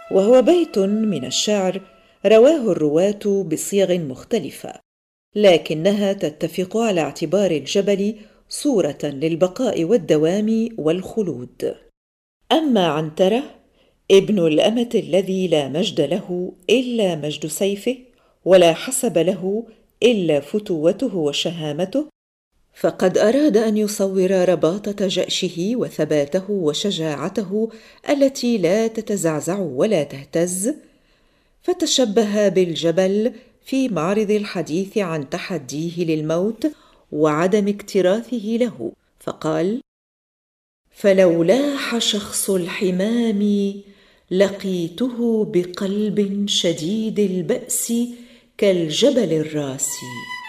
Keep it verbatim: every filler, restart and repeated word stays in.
وهو بيت من الشعر رواه الرواة بصيغ مختلفة، لكنها تتفق على اعتبار الجبل صورة للبقاء والدوام والخلود. أما عنترة ابن الأمة الذي لا مجد له إلا مجد سيفه، ولا حسب له إلا فتوته وشهامته، فقد أراد أن يصور رباطة جأشه وثباته وشجاعته التي لا تتزعزع ولا تهتز، فتشبه بالجبل في معرض الحديث عن تحديه للموت وعدم اكتراثه له، فقال: فلو لاح شخص الحمام لقيته بقلب شديد البأس كالجبل الراسي.